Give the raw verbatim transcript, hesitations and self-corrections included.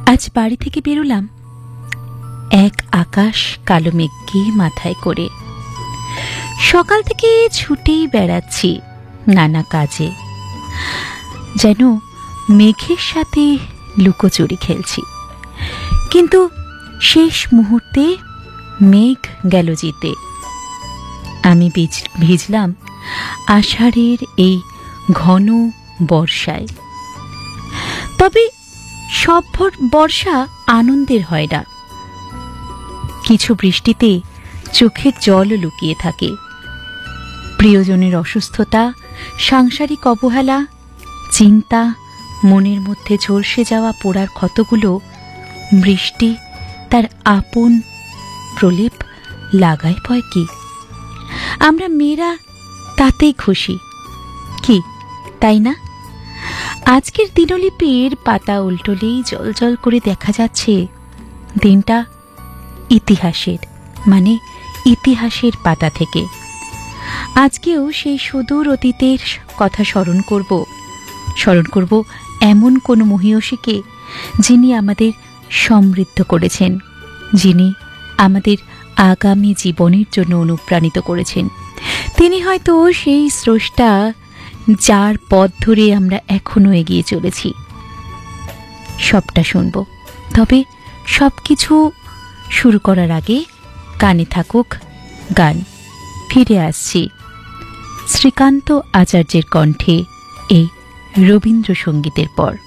আজ বাড়ি থেকে বেরোলাম এক আকাশ কালো মেঘকে মাথায় করে। সকাল থেকে ছুটেই বেড়াচ্ছি নানা কাজে, যেন মেঘের সাথে লুকোচুরি খেলছি। কিন্তু শেষ মুহূর্তে মেঘ গেল জিতে। আমি ভিজলাম আষাঢ়ের এই ঘন বর্ষায়। তবে সব বর্ষা আনন্দের হয় না। কিছু বৃষ্টিতে চোখের জল লুকিয়ে থাকে। প্রিয়জনের অসুস্থতা, সাংসারিক অবহেলা, চিন্তা, মনের মধ্যে ঝলসে যাওয়া পোড়ার ক্ষতগুলো বৃষ্টি তার আপন প্রলেপ লাগায় পয় কি। আমরা মেয়েরা তাতেই খুশি, কি তাই না? আজকের দিনলিপির পাতা উল্টোলেই জল জল করে দেখা যাচ্ছে দিনটা ইতিহাসের, মানে ইতিহাসের পাতা থেকে। আজকেও সেই সুদূর অতীতের কথা স্মরণ করব স্মরণ করব এমন কোন মহীয়সীকে যিনি আমাদের সমৃদ্ধ করেছেন, যিনি আমাদের আগামী জীবনের জন্য অনুপ্রাণিত করেছেন। তিনি হয়তো সেই স্রষ্টা যার পথ ধরে আমরা এখনো এগিয়ে চলেছি। সবটা শুনব, তবে সবকিছু শুরু করার আগে কানে থাকুক গান। ফিরে আসছি শ্রীকান্ত আচার্যের কণ্ঠে এই রবীন্দ্রসঙ্গীতের পর।